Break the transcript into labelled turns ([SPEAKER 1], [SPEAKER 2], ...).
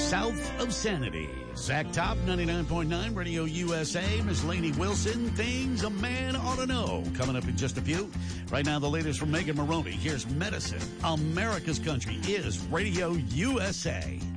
[SPEAKER 1] South of Sanity. Zach Top, 99.9 Radio USA. Miss Lainey Wilson, Things a Man Ought to Know. Coming up in just a few. Right now, the latest from Megan Maroney. Here's Medicine. America's Country is Radio USA.